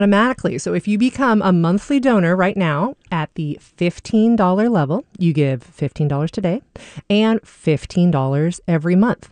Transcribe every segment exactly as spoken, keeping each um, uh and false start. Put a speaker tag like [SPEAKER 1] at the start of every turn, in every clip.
[SPEAKER 1] automatically. So if you become a monthly donor right now at the fifteen dollars level, you give fifteen dollars today and fifteen dollars every month.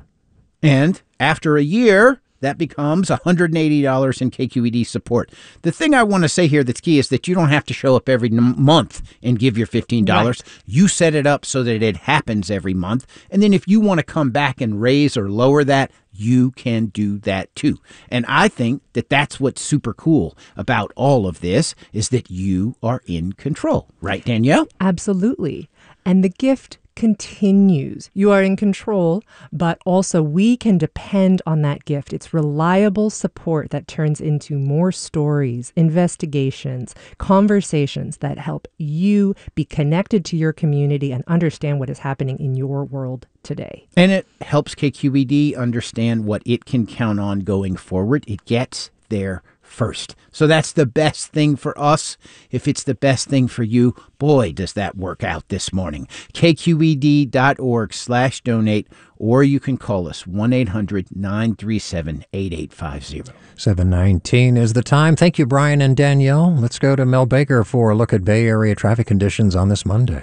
[SPEAKER 2] And after a year, that becomes one hundred eighty dollars in K Q E D support. The thing I want to say here that's key is that you don't have to show up every n- month and give your fifteen dollars. Right. You set it up so that it happens every month. And then if you want to come back and raise or lower that, you can do that too. And I think that that's what's super cool about all of this is that you are in control. Right, Danielle?
[SPEAKER 1] Absolutely. And the gift continues. You are in control, but also we can depend on that gift. It's reliable support that turns into more stories, investigations, conversations that help you be connected to your community and understand what is happening in your world today.
[SPEAKER 2] And it helps K Q E D understand what it can count on going forward. It gets there first. So that's the best thing for us. If it's the best thing for you, boy, does that work out this morning. K Q E D dot org slash donate, or you can call us one eight hundred nine three seven eight eight five zero.
[SPEAKER 3] seven nineteen is the time. Thank you, Brian and Danielle. Let's go to Mel Baker for a look at Bay Area traffic conditions on this Monday.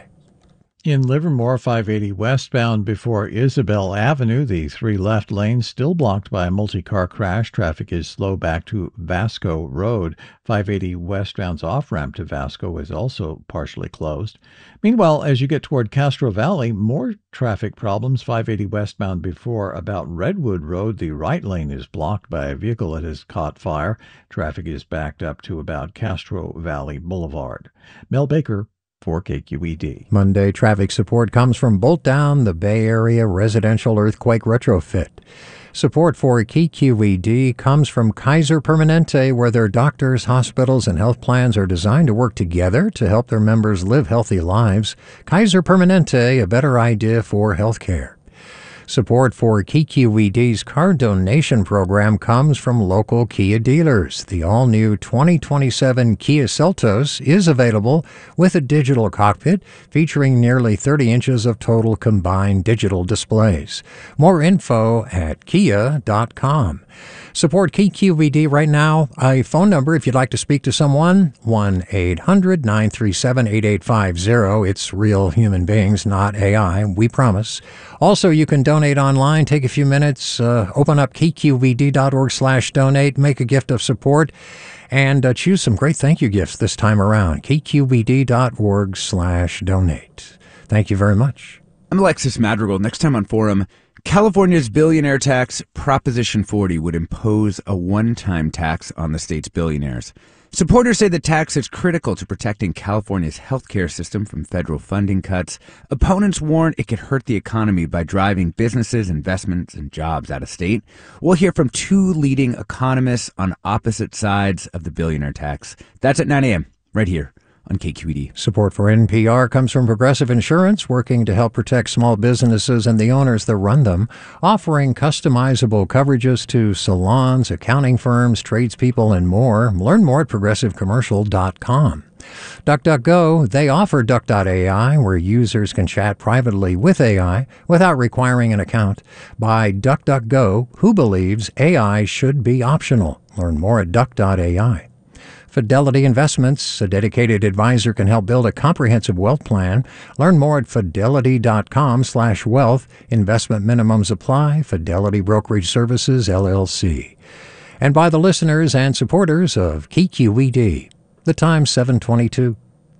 [SPEAKER 4] In Livermore, five eighty westbound before Isabel Avenue, the three left lanes still blocked by a multi-car crash. Traffic is slow back to Vasco Road. five eighty westbound's off-ramp to Vasco is also partially closed. Meanwhile, as you get toward Castro Valley, more traffic problems. five eighty westbound before about Redwood Road, the right lane is blocked by a vehicle that has caught fire. Traffic is backed up to about Castro Valley Boulevard. Mel Baker for K Q E D.
[SPEAKER 3] Monday traffic support comes from Bolt Down, the Bay Area residential earthquake retrofit. Support for K Q E D comes from Kaiser Permanente, where their doctors, hospitals, and health plans are designed to work together to help their members live healthy lives. Kaiser Permanente, a better idea for healthcare. Support for K Q E D's car donation program comes from local Kia dealers. The all-new twenty twenty-seven Kia Seltos is available with a digital cockpit featuring nearly thirty inches of total combined digital displays. More info at kia dot com. Support K Q E D right now. A phone number if you'd like to speak to someone, one eight hundred nine three seven eight eight five zero. It's real human beings, not A I, we promise. Also, you can donate online. Take a few minutes, uh, open up K Q E D dot org slash donate, make a gift of support, and uh, choose some great thank you gifts this time around. K Q E D dot org slash donate. Thank you very much.
[SPEAKER 5] I'm Alexis Madrigal. Next time on Forum, California's billionaire tax, Proposition forty, would impose a one-time tax on the state's billionaires. Supporters say the tax is critical to protecting California's healthcare system from federal funding cuts. Opponents warn it could hurt the economy by driving businesses, investments, and jobs out of state. We'll hear from two leading economists on opposite sides of the billionaire tax. That's at nine a.m. right here on K Q E D.
[SPEAKER 3] Support for N P R comes from Progressive Insurance, working to help protect small businesses and the owners that run them, offering customizable coverages to salons, accounting firms, tradespeople, and more. Learn more at progressive commercial dot com. DuckDuckGo, they offer Duck dot A I, where users can chat privately with A I without requiring an account. By DuckDuckGo, who believes A I should be optional. Learn more at Duck dot A I. Fidelity Investments, a dedicated advisor, can help build a comprehensive wealth plan. Learn more at fidelity dot com slash wealth. Investment minimums apply. Fidelity Brokerage Services, L L C. And by the listeners and supporters of K Q E D. The time, seven twenty-two.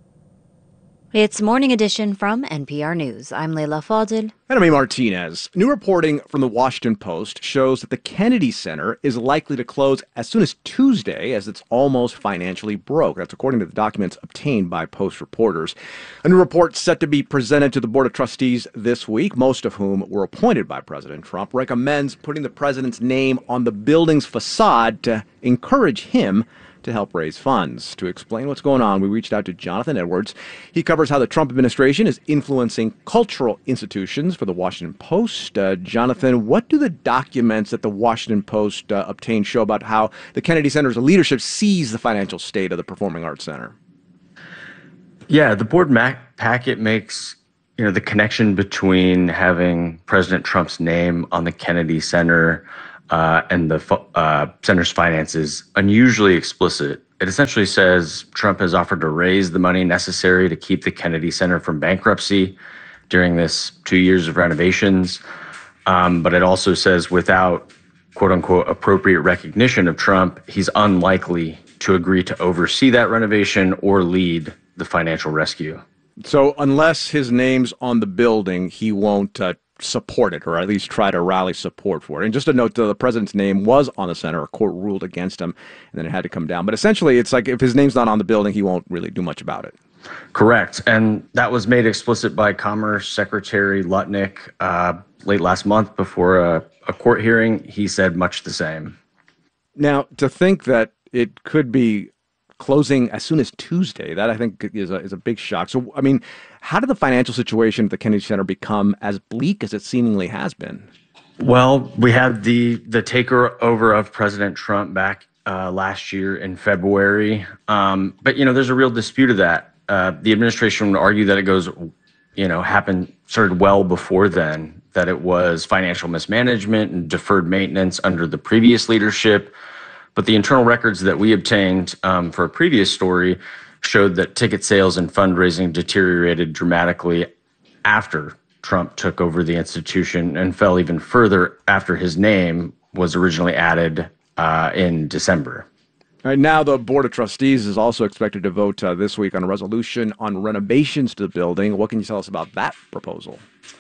[SPEAKER 6] It's Morning Edition from N P R News. I'm Leila Fadil.
[SPEAKER 7] And I'm Martinez. New reporting from the Washington Post shows that the Kennedy Center is likely to close as soon as Tuesday, as it's almost financially broke. That's according to the documents obtained by Post reporters. A new report set to be presented to the Board of Trustees this week, most of whom were appointed by President Trump, recommends putting the president's name on the building's facade to encourage him to help raise funds. To explain what's going on, we reached out to Jonathan Edwards. He covers how the Trump administration is influencing cultural institutions for the Washington Post. Uh, Jonathan, what do the documents that the Washington Post uh, obtained show about how the Kennedy Center's leadership sees the financial state of the Performing Arts Center?
[SPEAKER 8] Yeah, the board Mac packet makes you know the connection between having President Trump's name on the Kennedy Center uh, and the uh, center's finance is unusually explicit. It essentially says Trump has offered to raise the money necessary to keep the Kennedy Center from bankruptcy during this two years of renovations. Um, but it also says without, quote unquote, appropriate recognition of Trump, he's unlikely to agree to oversee that renovation or lead the financial rescue.
[SPEAKER 7] So unless his name's on the building, he won't uh, support it, or at least try to rally support for it. And just a note, the president's name was on the center. A court ruled against him, and then it had to come down. But essentially, it's like if his name's not on the building, he won't really do much about it.
[SPEAKER 8] Correct. And that was made explicit by Commerce Secretary Lutnick uh, late last month before a, a court hearing. He said much the same.
[SPEAKER 7] Now, to think that it could be closing as soon as Tuesday, that I think is a, is a big shock. So, I mean, how did the financial situation at the Kennedy Center become as bleak as it seemingly has been?
[SPEAKER 8] Well, we had the the takeover of President Trump back uh, last year in February. Um, but, you know, there's a real dispute of that. Uh, the administration would argue that it goes, you know, happened, started well before then, that it was financial mismanagement and deferred maintenance under the previous leadership. But the internal records that we obtained um, for a previous story showed that ticket sales and fundraising deteriorated dramatically after Trump took over the institution and fell even further after his name was originally added uh, in December.
[SPEAKER 7] All right, now the Board of Trustees is also expected to vote uh, this week on a resolution on renovations to the building. What can you tell us about that proposal?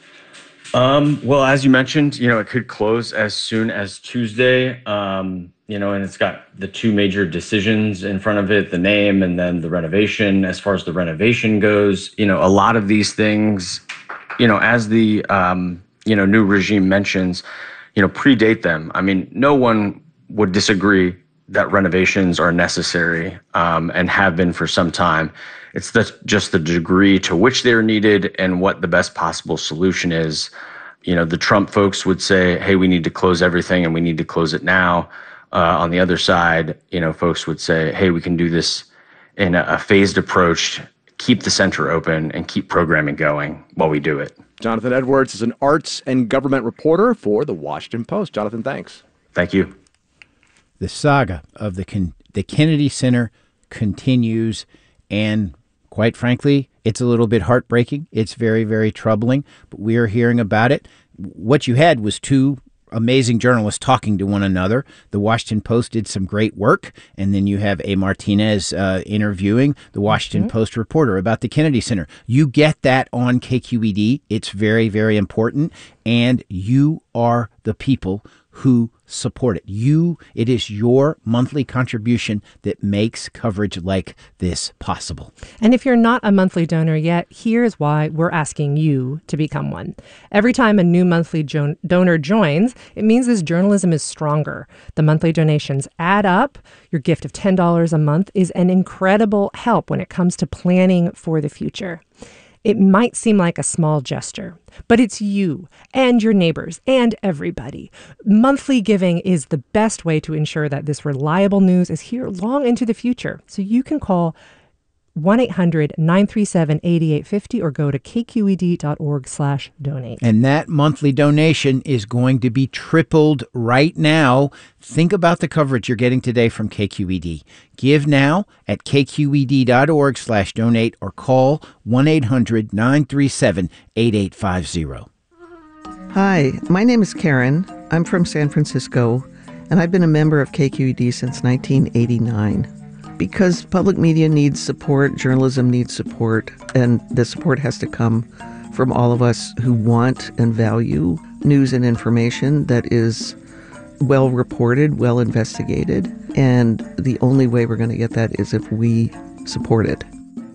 [SPEAKER 8] Um, well, as you mentioned, you know, it could close as soon as Tuesday, um, you know, and it's got the two major decisions in front of it, the name and then the renovation. As far as the renovation goes, you know, a lot of these things, you know, as the, um, you know, new regime mentions, you know, predate them. I mean, no one would disagree that renovations are necessary um, and have been for some time. It's the, just the degree to which they're needed and what the best possible solution is. You know, the Trump folks would say, hey, we need to close everything and we need to close it now. Uh, on the other side, you know, folks would say, hey, we can do this in a, a phased approach, keep the center open and keep programming going while we do it.
[SPEAKER 7] Jonathan Edwards is an arts and government reporter for The Washington Post. Jonathan, thanks.
[SPEAKER 8] Thank you.
[SPEAKER 2] The saga of the Ken- the Kennedy Center continues, and quite frankly, it's a little bit heartbreaking. It's very, very troubling, but we are hearing about it. What you had was two amazing journalists talking to one another. The Washington Post did some great work, and then you have A. Martinez uh, interviewing the Washington mm-hmm. Post reporter about the Kennedy Center. You get that on K Q E D. It's very, very important, and you are the people who support it. You, it is your monthly contribution that makes coverage like this possible.
[SPEAKER 1] And if you're not a monthly donor yet, here's why we're asking you to become one. Every time a new monthly jo- donor joins, it means this journalism is stronger. The monthly donations add up. Your gift of ten dollars a month is an incredible help when it comes to planning for the future. It might seem like a small gesture, but it's you and your neighbors and everybody. Monthly giving is the best way to ensure that this reliable news is here long into the future. So you can call one eight hundred nine three seven eight eight five zero or go to kqed.org slash donate.
[SPEAKER 2] And that monthly donation is going to be tripled right now. Think about the coverage you're getting today from K Q E D. Give now at kqed.org slash donate or call one eight hundred nine three seven eight eight five zero.
[SPEAKER 9] Hi, my name is Karen. I'm from San Francisco, and I've been a member of K Q E D since nineteen eighty-nine. Because public media needs support, journalism needs support, and the support has to come from all of us who want and value news and information that is well reported, well investigated. And the only way we're going to get that is if we support it.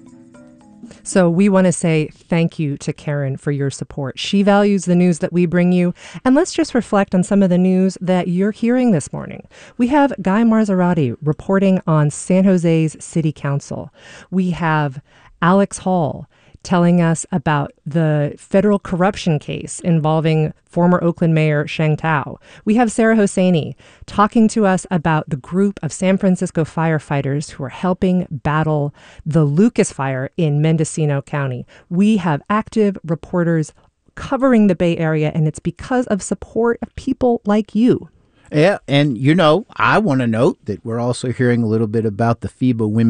[SPEAKER 1] So we want to say thank you to Karen for your support. She values the news that we bring you. And let's just reflect on some of the news that you're hearing this morning. We have Guy Marzorati reporting on San Jose's City Council. We have Alex Hall telling us about the federal corruption case involving former Oakland Mayor Sheng Tao. We have Sarah Hosseini talking to us about the group of San Francisco firefighters who are helping battle the Lucas Fire in Mendocino County. We have active reporters covering the Bay Area, and it's because of support of people like you.
[SPEAKER 2] Yeah, and you know, I want to note that we're also hearing a little bit about the FIBA women